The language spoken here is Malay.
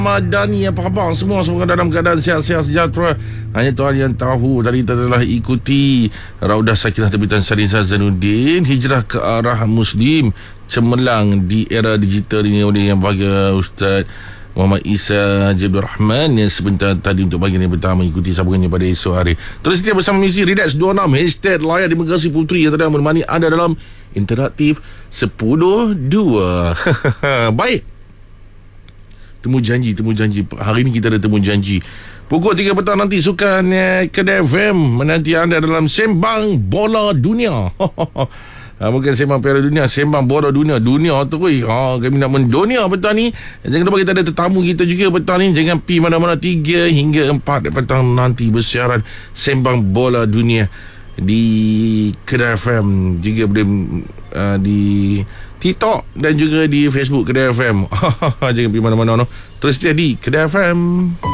Madani, apa khabar semua? Semoga dalam keadaan sihat-sihat sejahtera. Hanya Tuhan yang tahu. Tadi kita telah ikuti Raudah Sakinah terbitan Sarinah Zainuddin, Hijrah ke Arah Muslim, cemerlang di era digital ini oleh yang bahagia Ustaz Muhammad Isa Jabir Rahman yang sebentar tadi untuk bahagian yang pertama mengikuti sambungannya pada esok hari. Terus setia bersama misi Relax 26 Hashtag Layan Demokrasi Puteri yang telah menemani anda dalam Interaktif 10.2. Baik, Temu janji. Hari ini kita ada temu janji. Pukul 3 petang nanti sukan Kedai FM menanti anda dalam Sembang Bola Dunia. Bukan Sembang Piala Dunia, Sembang Bola Dunia. Dunia tu kami nak mendunia petang ni. Jangan lupa kita ada tetamu kita juga petang ni. Jangan pi mana-mana. 3 hingga 4 petang nanti bersiaran Sembang Bola Dunia di Kedai FM. Juga boleh di TikTok dan juga di Facebook Kedai FM. Jangan pergi mana-mana. Terus setia di Kedai FM.